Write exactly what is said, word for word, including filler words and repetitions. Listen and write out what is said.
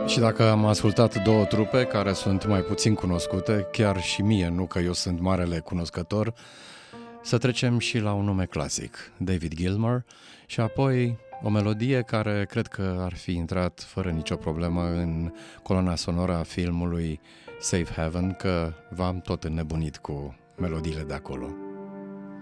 Și dacă am ascultat două trupe care sunt mai puțin cunoscute, chiar și mie, nu că eu sunt marele cunoscător, să trecem și la un nume clasic, David Gilmour, și apoi o melodie care cred că ar fi intrat fără nicio problemă în coloana sonoră a filmului Safe Haven, că v-am tot înnebunit cu melodiile de acolo.